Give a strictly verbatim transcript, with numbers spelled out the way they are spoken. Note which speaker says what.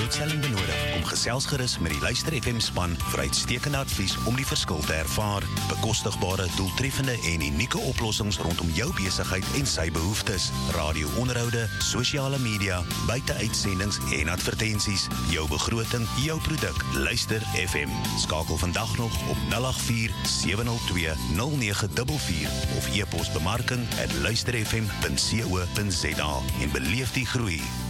Speaker 1: blootstelling benodig, kom gesels gerus met die Luister F M span vir uitstekende advies om die verskil te ervaar. Bekostigbare, doeltreffende en unieke oplossings rondom jou besigheid en sy behoeftes. Radio-onderhoude, sosiale media, buite-uitsendings en advertensies. Jou begroting, jou produk. Luister F M. Skakel vandag nog op nul agt vier sewe nul twee nul nege vier vier of e-pos bemarking at luister f m punt co punt za en beleef die groei.